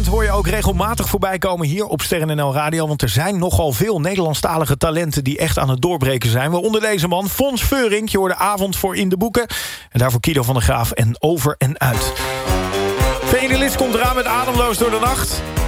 talent hoor je ook regelmatig voorbij komen hier op Sterren NL Radio. Want er zijn nogal veel Nederlandstalige talenten die echt aan het doorbreken zijn. Waaronder deze man, Fons Veurink. Je hoorde Avond voor in de boeken. En daarvoor Kido van der Graaf en Over en Uit. Venelist komt eraan met Ademloos door de nacht.